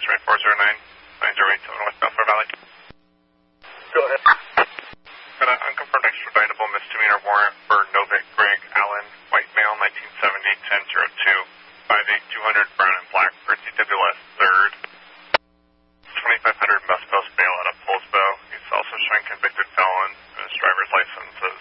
transfer 409-908 West Bellflower Valley. Go ahead. Got an unconfirmed extraditable misdemeanor warrant for Novik Greg Allen, white male, 1970, 1002, 58200 brown and black for DWS 3rd. 2500 West Coast bail out of Poulsbo. He's also showing convicted felon, and his driver's license is